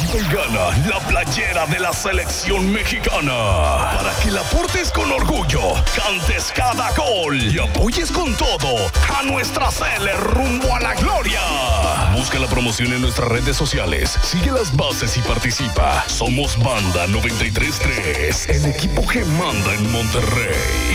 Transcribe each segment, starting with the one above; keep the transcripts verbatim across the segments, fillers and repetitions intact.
y gana la playera de la selección mexicana para que la portes con orgullo, cantes cada gol y apoyes con todo a nuestra Sele rumbo a la gloria. Busca la promoción en nuestras redes sociales, sigue las bases y participa. Somos Banda noventa y tres punto tres, el equipo que manda en Monterrey.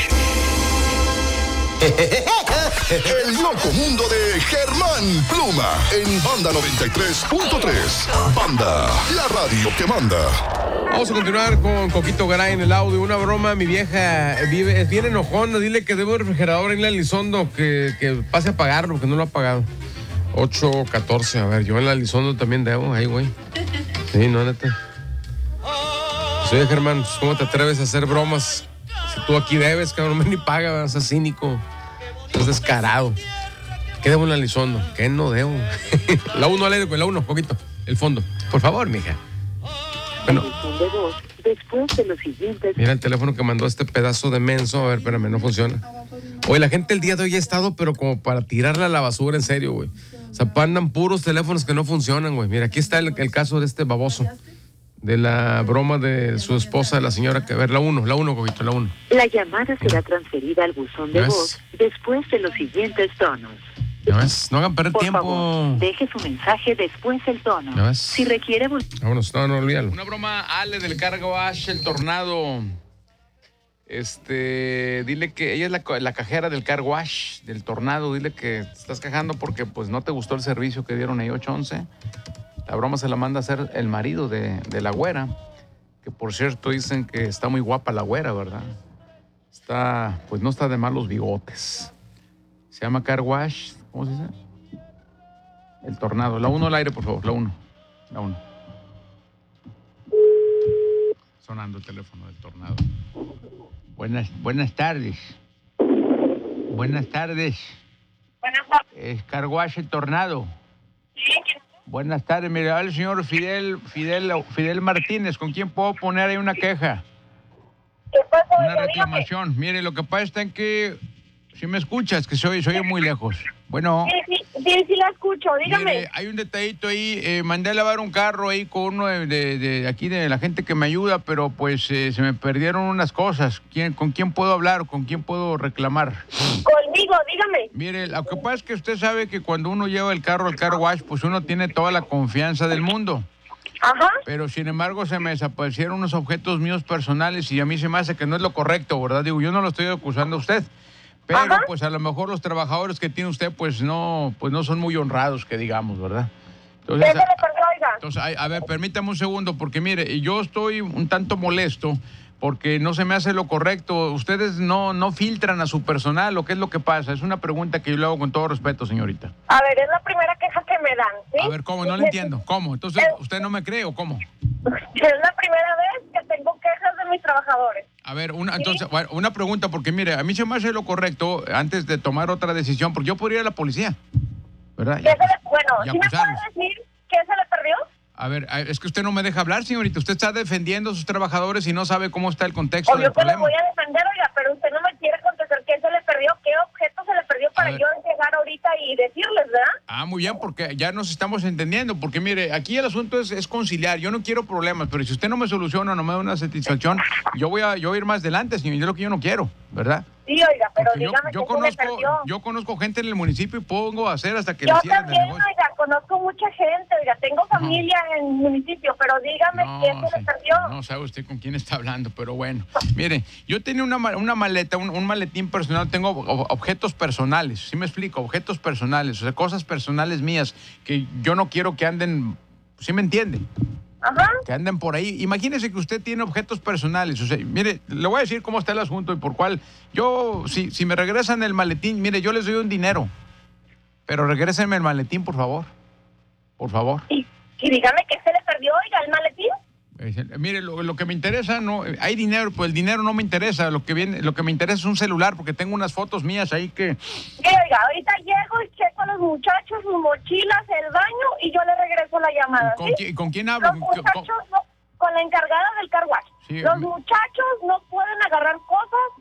El loco mundo de Germán Pluma en Banda noventa y tres punto tres. Banda, la radio que manda. Vamos a continuar con Coquito Garay en el audio. Una broma, mi vieja vive, es bien enojona. Dile que debo un refrigerador en la Elizondo, que, que pase a pagarlo, porque no lo ha pagado. ocho catorce, a ver, yo en la Elizondo también debo, ahí, güey. Sí, no, neta. Soy Germán, ¿cómo te atreves a hacer bromas? Si tú aquí debes, cabrón, ni pagas, es cínico. Es descarado. ¿Qué debo en la Elizondo? ¿Qué no debo? La uno al aire, la uno, poquito. El fondo. Por favor, mija. Bueno. Después de los siguientes... Mira el teléfono que mandó este pedazo de menso. A ver, espérame, no funciona. Oye, la gente el día de hoy ha estado, pero como para tirarla a la basura, en serio, güey. O sea, andan puros teléfonos que no funcionan, güey. Mira, aquí está el, el caso de este baboso. De la broma de su esposa, la señora que... A ver, la uno, la uno, Coquito, la uno. La llamada será transferida al buzón de voz después de los siguientes tonos. ¿Ya ves? No hagan perder Por tiempo. favor, deje su mensaje después del tono. ¿Ya ves? Si requiere... Vámonos, no, no, olvídalo. Una broma, Ale del Car Wash, el Tornado. Este, dile que ella es la, la cajera del Car Wash, del Tornado. Dile que te estás quejando porque pues no te gustó el servicio que dieron ahí ocho once. La broma se la manda a hacer el marido de, de la güera, que por cierto dicen que está muy guapa la güera, ¿verdad? Está, pues no está de mal los bigotes. Se llama Car Wash, ¿cómo se dice? El Tornado. La uno al aire, por favor, la uno. La uno. Sonando el teléfono del Tornado. Buenas, buenas tardes. Buenas tardes. Buenas tardes. Es Car Wash, el Tornado. Sí, ¿quién? Buenas tardes, mire, al señor Fidel, Fidel, Fidel Martínez, ¿con quién puedo poner ahí una queja? ¿Qué pasa? Una reclamación. Mire, lo que pasa está en que, si me escuchas, que soy, soy muy lejos. Bueno. Sí, sí, sí, sí la escucho, dígame. Mire, hay un detallito ahí, eh, mandé a lavar un carro ahí con uno de, de, de aquí de la gente que me ayuda, pero pues eh, se me perdieron unas cosas. ¿Quién, ¿Con quién puedo hablar o con quién puedo reclamar? Conmigo, dígame. Mire, lo que pasa es que usted sabe que cuando uno lleva el carro al car wash, pues uno tiene toda la confianza del mundo. Ajá. Pero sin embargo se me desaparecieron unos objetos míos personales y a mí se me hace que no es lo correcto, ¿verdad? Digo, yo no lo estoy acusando a usted. Pero Ajá. pues a lo mejor los trabajadores que tiene usted pues no, pues no son muy honrados, que digamos, ¿verdad? Entonces, ¿Qué se le perdió, oiga? Entonces, a, a ver, permítame un segundo, porque mire, yo estoy un tanto molesto porque no se me hace lo correcto. Ustedes no, no filtran a su personal, ¿o qué es lo que pasa? Es una pregunta que yo le hago con todo respeto, señorita. A ver, es la primera queja que me dan, ¿sí? A ver, ¿cómo? No le entiendo. ¿Cómo? Entonces, ¿usted no me cree o cómo? Es la primera vez que tengo quejas de mis trabajadores. A ver, una, entonces, bueno, una pregunta, porque mire, a mí se me hace lo correcto antes de tomar otra decisión, porque yo podría ir a la policía, ¿verdad? ¿Qué se le, bueno, ¿sí me puede decir qué se le perdió? A ver, es que usted no me deja hablar, señorita. Usted está defendiendo a sus trabajadores y no sabe cómo está el contexto Obvio del que problema. le voy a defender, oiga, pero usted no me quiere contestar qué se le perdió, qué objeto se le perdió para yo llegar ahorita y decirles, ¿verdad? Ah, muy bien, porque ya nos estamos entendiendo. Porque mire, aquí el asunto es, es conciliar. Yo no quiero problemas, pero si usted no me soluciona, no me da una satisfacción, yo voy a, yo voy a ir más adelante, señor. Yo lo que yo no quiero, ¿verdad? Sí, oiga, pero Porque dígame yo, yo qué se le conozco, perdió. Yo conozco gente en el municipio y pongo a hacer hasta que Yo le cierren también, el negocio. oiga, conozco mucha gente, oiga, tengo familia no. en el municipio, pero dígame no, qué se sí, le perdió. No sabe usted con quién está hablando, pero bueno. Mire, yo tenía una, una maleta, un, un maletín personal, tengo objetos personales, ¿sí me explico? Objetos personales, o sea, cosas personales mías que yo no quiero que anden, ¿sí me entiende? Ajá. Que anden por ahí. Imagínese que usted tiene objetos personales. O sea, mire, le voy a decir cómo está el asunto y por cuál. Yo, si, si me regresan el maletín, mire, yo les doy un dinero. Pero regrésenme el maletín, por favor. Por favor. Y, y dígame qué se le perdió, oiga, el maletín. Eh, mire, lo, lo que me interesa, no, hay dinero, pues el dinero no me interesa. Lo que viene, lo que me interesa es un celular, porque tengo unas fotos mías ahí que. Sí, oiga, ahorita llego y checo a los muchachos, sus mochilas, el baño y yo le regreso la llamada. ¿Con, ¿sí? quién, ¿con quién hablo? Los muchachos no, con la encargada del car wash. Sí, los me... muchachos no pueden agarrar cosas